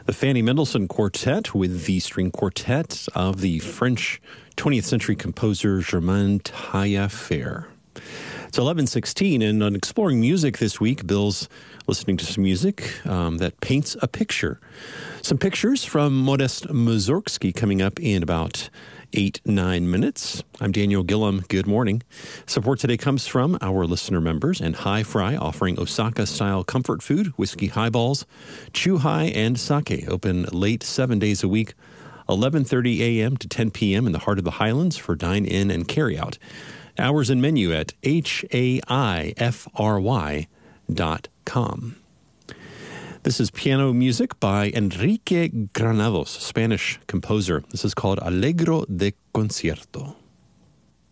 The Fanny Mendelssohn Quartet with the string quartet of the French 20th century composer Germain Taillefer. It's 11:16, and on Exploring Music this week, Bill's listening to some music that paints a picture. Some pictures from Modest Mussorgsky coming up in about 8-9 minutes. I'm Daniel Gillum. Good morning. Support today comes from our listener members and High Fry, offering Osaka-style comfort food, whiskey highballs, Chuhai, and sake. Open late 7 days a week, 11:30 a.m. to 10 p.m. in the heart of the Highlands for dine-in and carry-out. Hours and menu at haifry.com. This is piano music by Enrique Granados, Spanish composer. This is called Allegro de Concierto.